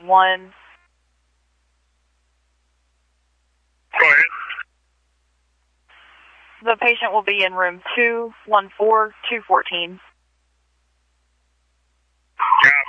1. Go ahead. The patient will be in room 214-214. Copy.